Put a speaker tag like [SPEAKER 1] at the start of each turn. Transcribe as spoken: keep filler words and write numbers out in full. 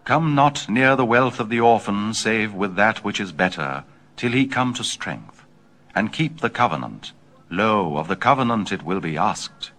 [SPEAKER 1] Come not near the wealth of the orphan, save with that which is better, till he come to strength. And keep the covenant. Lo, of the covenant it will be asked.